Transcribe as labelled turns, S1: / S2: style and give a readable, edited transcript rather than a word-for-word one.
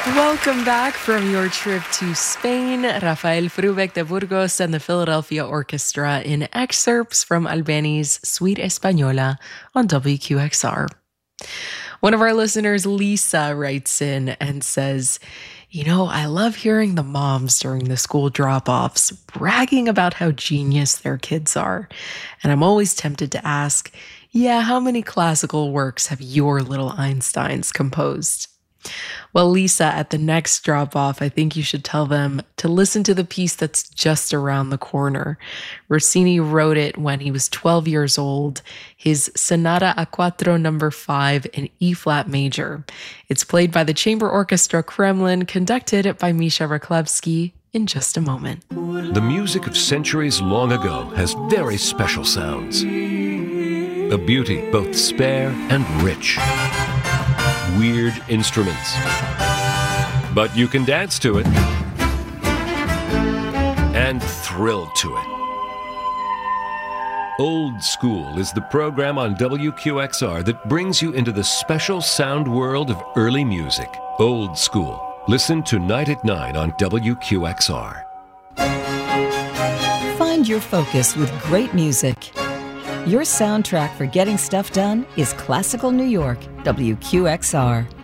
S1: Welcome back from your trip to Spain. Rafael Frubeck de Burgos and the Philadelphia Orchestra in excerpts from Albeni's Suite Española on WQXR. One of our listeners, Lisa, writes in and says, I love hearing the moms during the school drop-offs bragging about how genius their kids are. And I'm always tempted to ask, how many classical works have your little Einsteins composed? Well, Lisa, at the next drop-off, I think you should tell them to listen to the piece that's just around the corner. Rossini wrote it when he was 12 years old, his Sonata a Quattro No. 5 in E-flat major. It's played by the Chamber Orchestra Kremlin, conducted by Misha Raklevsky, in just a moment.
S2: The music of centuries long ago has very special sounds. A beauty both spare and rich. Weird instruments. But you can dance to it and thrill to it. Old School is the program on WQXR that brings you into the special sound world of early music. Old School. Listen tonight at 9 on WQXR.
S3: Find your focus with great music. Your soundtrack for getting stuff done is Classical New York, WQXR.